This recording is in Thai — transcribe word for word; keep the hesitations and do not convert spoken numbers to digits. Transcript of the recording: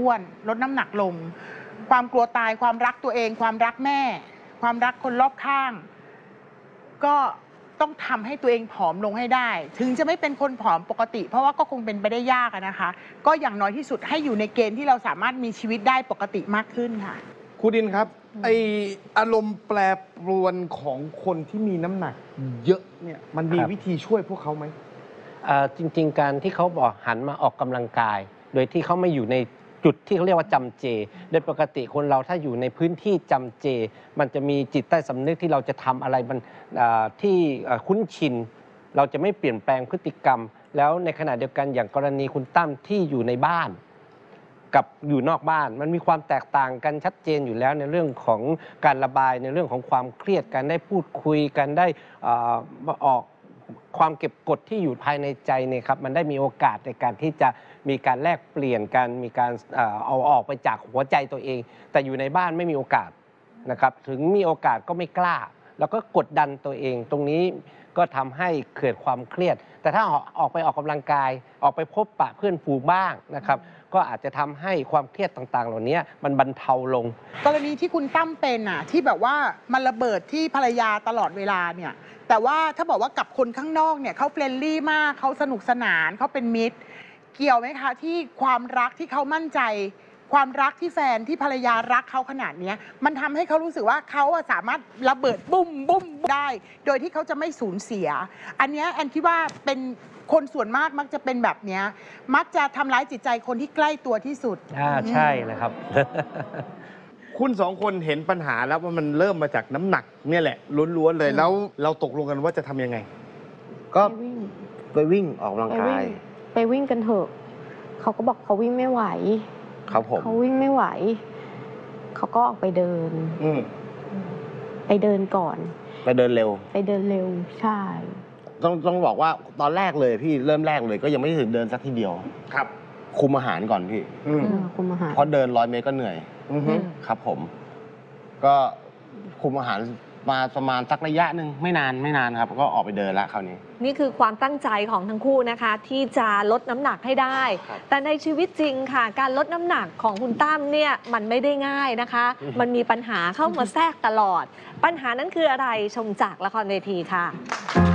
อ้วนลดน้ำหนักลงความกลัวตายความรักตัวเองความรักแม่ความรักคนรอบข้างก็ต้องทำให้ตัวเองผอมลงให้ได้ถึงจะไม่เป็นคนผอมปกติเพราะว่าก็คงเป็นไปได้ยากนะคะก็อย่างน้อยที่สุดให้อยู่ในเกณฑ์ที่เราสามารถมีชีวิตได้ปกติมากขึ้นค่ะครูดินครับไออารมณ์แปรปรวนของคนที่มีน้ำหนักเยอะเนี่ยมันมีวิธีช่วยพวกเขาไหมจริงๆการที่เขาบอกหันมาออกกำลังกาย โดยที่เขาไม่อยู่ในจุดที่เขาเรียกว่าจำเจโดยปกติคนเราถ้าอยู่ในพื้นที่จำเจมันจะมีจิตใต้สำนึกที่เราจะทำอะไรมันที่คุ้นชินเราจะไม่เปลี่ยนแปลงพฤติกรรมแล้วในขณะเดียวกันอย่างกรณีคุณตั้มที่อยู่ในบ้านกับอยู่นอกบ้านมันมีความแตกต่างกันชัดเจนอยู่แล้วในเรื่องของการระบายในเรื่องของความเครียดการได้พูดคุยกันได้ออกความเก็บกดที่อยู่ภายในใจเนี่ยครับมันได้มีโอกาสในการที่จะมีการแลกเปลี่ยนกันมีการเอาออกไปจากหัวใจตัวเองแต่อยู่ในบ้านไม่มีโอกาสนะครับถึงมีโอกาสก็ไม่กล้าแล้วก็กดดันตัวเองตรงนี้ก็ทำให้เกิดความเครียดแต่ถ้าออกไปออกกำลังกายออกไปพบปะเพื่อนฝูงบ้างนะครับก็อาจจะทำให้ความเครียดต่างๆเหล่านี้มันบรรเทาลงกรณีที่คุณตั้มเป็นอ่ะที่แบบว่ามันระเบิดที่ภรรยาตลอดเวลาเนี่ยแต่ว่าถ้าบอกว่ากับคนข้างนอกเนี่ยเขาเฟรนลี่มากเขาสนุกสนานเขาเป็นมิตรเกี่ยวไหมคะที่ความรักที่เขามั่นใจความรักที่แฟนที่ภรรยารักเขาขนาดนี้มันทำให้เขารู้สึกว่าเขาสามารถระเบิดบุ้มบุ้มได้โดยที่เขาจะไม่สูญเสียอันนี้แอนคิดว่าเป็นคนส่วนมากมักจะเป็นแบบนี้มักจะทำร้ายจิตใจคนที่ใกล้ตัวที่สุดอ่าใช่เลยครับคุณสองคนเห็นปัญหาแล้วว่ามันเริ่มมาจากน้ำหนักเนี่ยแหละล้วนๆเลยแล้วเราตกลงกันว่าจะทำยังไงก็ไปวิ่งออกกำลังกายไปวิ่งกันเถอะเขาก็บอกเขาวิ่งไม่ไหวครับผมเขาวิ่งไม่ไหวเขาก็ออกไปเดินไปเดินก่อนไปเดินเร็วไปเดินเร็วใช่ต้องต้องบอกว่าตอนแรกเลยพี่เริ่มแรกเลยก็ยังไม่ถึงเดินสักทีเดียวครับคุมอาหารก่อนพี่คุมอาหารเพราะเดินร้อยเมตรก็เหนื่อยครับผมก็คุมอาหารมาประมาณสักระยะหนึ่งไม่นานไม่นานครับก็ออกไปเดินแล้วคราวนี้นี่คือความตั้งใจของทั้งคู่นะคะที่จะลดน้ำหนักให้ได้แต่ในชีวิตจริงค่ะการลดน้ำหนักของคุณตั้มเนี่ยมันไม่ได้ง่ายนะคะมันมีปัญหาเข้ามาแทรกตลอดปัญหานั้นคืออะไรชมจากละครเวทีค่ะ